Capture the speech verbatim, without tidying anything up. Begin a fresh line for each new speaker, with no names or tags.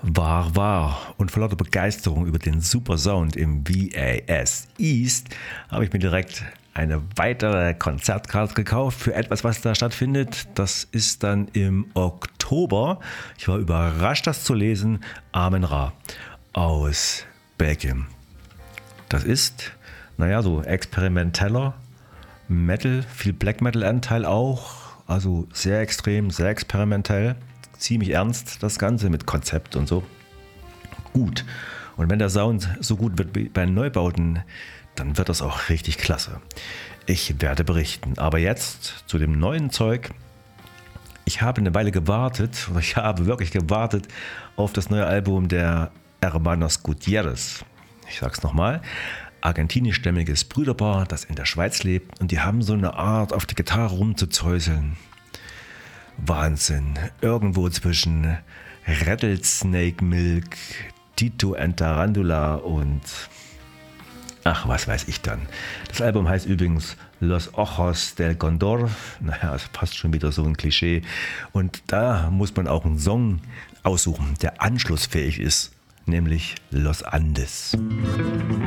War, war. Und vor lauter Begeisterung über den super Sound im V A S East habe ich mir direkt eine weitere Konzertkarte gekauft für etwas, was da stattfindet. Das ist dann im Oktober. Ich war überrascht, das zu lesen. Amen Ra aus Belgien. Das ist, naja, so experimenteller Metal, viel Black Metal Anteil auch. Also sehr extrem, sehr experimentell. Ziemlich ernst das Ganze mit Konzept und so. Gut. Und wenn der Sound so gut wird wie bei Neubauten, dann wird das auch richtig klasse. Ich werde berichten. Aber jetzt zu dem neuen Zeug. Ich habe eine Weile gewartet, oder ich habe wirklich gewartet auf das neue Album der Hermanos Gutierrez. Ich sag's nochmal. Argentinischstämmiges Brüderpaar, das in der Schweiz lebt, und die haben so eine Art, auf die Gitarre rumzuzäuseln. Wahnsinn. Irgendwo zwischen Rattlesnake Milk, Tito and Tarantula und ach, was weiß ich dann. Das Album heißt übrigens Los Ojos del Condor. Naja, es passt schon wieder so ein Klischee. Und da muss man auch einen Song aussuchen, der anschlussfähig ist, nämlich Los Andes.